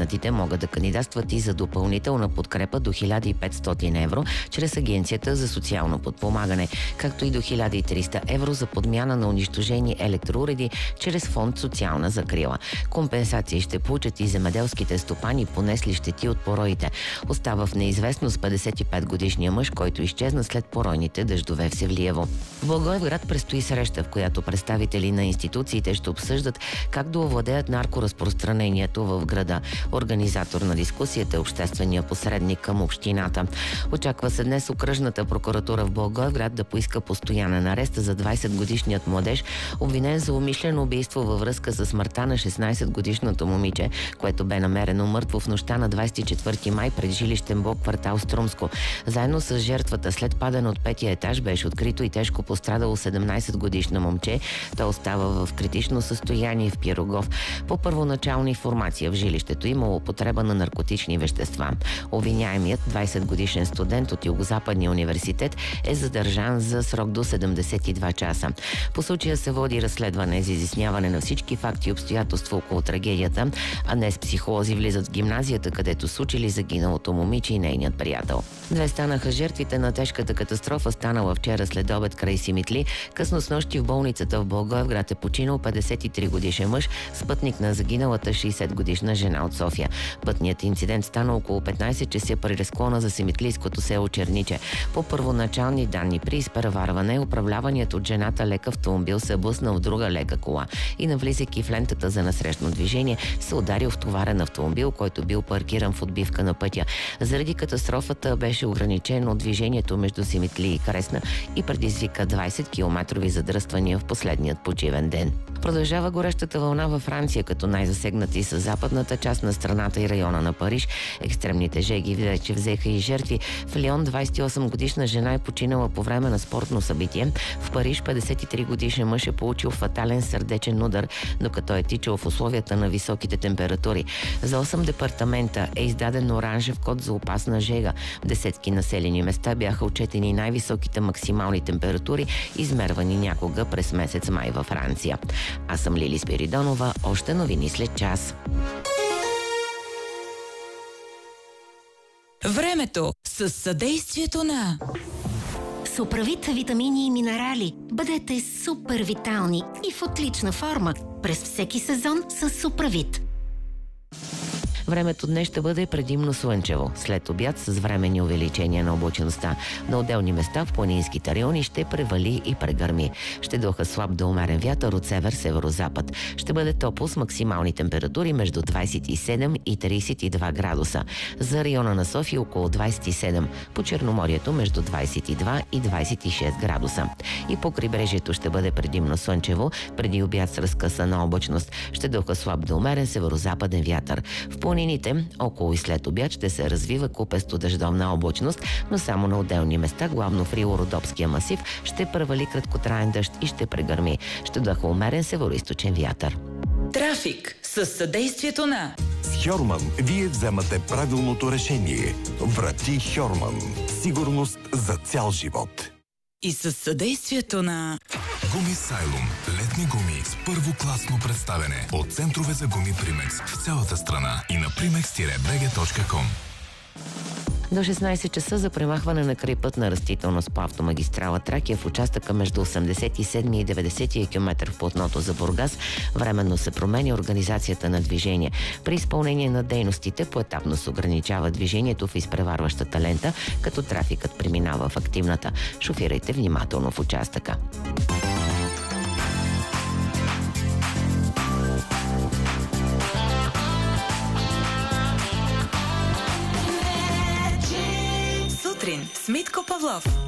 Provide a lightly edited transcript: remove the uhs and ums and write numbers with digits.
Засегнатите могат да кандидатстват и за допълнителна подкрепа до 1500 евро чрез Агенцията за социално подпомагане, както и до 1300 евро за подмяна на унищожени електроуреди чрез фонд социална закрила. Компенсации ще получат и земеделските стопани, понесли щети от пороите. Остава в неизвестност 55-годишния мъж, който изчезна след поройните дъждове в Севлиево. В Благоевград предстои среща, в която представители на институциите ще обсъждат как да овладеят наркоразпространението в града. Организатор на дискусията е обществения посредник към общината. Очаква се днес окръжната прокуратура в Благоевград да поиска постоянен арест за 20-годишният младеж, обвинен за умишлено убийство във връзка с смъртта на 16-годишното момиче, което бе намерено мъртво в нощта на 24 май пред жилищен блок квартал Струмско. Заедно с жертвата след падане от 5-я етаж беше открито и тежко пострадало 17-годишно момче. То остава в критично състояние в Пирогов. По първоначална информация в жилището имало употреба на наркотични вещества. Обвиняемият 20-годишен студент от Югозападния университет е задържан за срок до 72 часа. По случая се води разследване за изясняване на всички факти и обстоятелства около трагедията, а днес психолози влизат в гимназията, където са учили загиналото момиче и нейният приятел. Две станаха жертвите на тежката катастрофа, станала вчера след обед край Симитли. Късно снощи в болницата в Благоевград е починал 53-годишен мъж, спътник на загиналата 60-годишна жена от София. Пътният инцидент стана около 15 часа при разклона за симитлийското село Черниче. По първоначални данни при изпреварване, управляваният от жената лек автомобил се блъснал в друга лека кола и, навлизайки в лентата за насрещно движение, се ударил в товарен автомобил, който бил паркиран в отбивка на пътя. Заради катастрофата беше ограничено движението между Симитли и Кресна и предизвика 20-километрови задръствания в последният почивен ден. Продължава горещата вълна във Франция, като най-засегнати са западната част на страната и района на Париж. Екстремните жеги вече взеха и жертви. В Лион 28-годишна жена е починала по време на спортно събитие. В Париж 53-годишен мъж е получил фатален сърдечен удар, докато е тичал в условията на високите температури. За 8 департамента е издаден оранжев код за опасна жега. В десетки населени места бяха отчетени най-високите максимални температури, измервани някога през месец май във Франция. Аз съм Лили Спиридонова. Още новини след час. Времето с съдействието на Суправит витамини и минерали. Бъдете супер витални и в отлична форма през всеки сезон с Суправит. Времето днес ще бъде предимно слънчево. След обяд с временни увеличения на облачността. На отделни места в планинските райони ще превали и прегърми. Ще духа слаб до умерен вятър от север-северозапад. Ще бъде топло с максимални температури между 27 и 32 градуса. За района на София около 27. По Черноморието между 22 и 26 градуса. И по крайбрежието ще бъде предимно слънчево. Преди обяд с разкъсана облачност. Ще духа слаб до умерен северозападен вятър. В планините около и след обяд ще се развива купесто дъждовна облачност, но само на отделни места, главно в Рило-Родопския масив, ще превали краткотраен дъжд и ще прегърми. Ще духа умерен североизточен вятър. Трафик с съдействието на С Хьорман вие вземате правилното решение. Врати Хьорман. Сигурност за цял живот. И с съдействието на Гуми Сайлум. Летни гуми с първокласно представяне от центрове за гуми Примекс в цялата страна и на primex-bg.com. До 16 часа за премахване на крайпътна растителност по автомагистрала Тракия в участъка между 87 и 90 км в платното за Бургас временно се променя организацията на движение. При изпълнение на дейностите поетапно се ограничава движението в изпреварващата лента, като трафикът преминава в активната. Шофирайте внимателно в участъка. Сутрин с Митко Павлов.